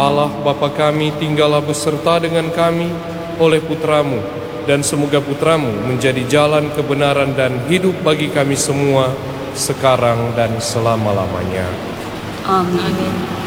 Allah Bapa kami, tinggallah beserta dengan kami oleh Putramu, dan semoga Putramu menjadi jalan kebenaran dan hidup bagi kami semua, sekarang dan selama-lamanya. Amin.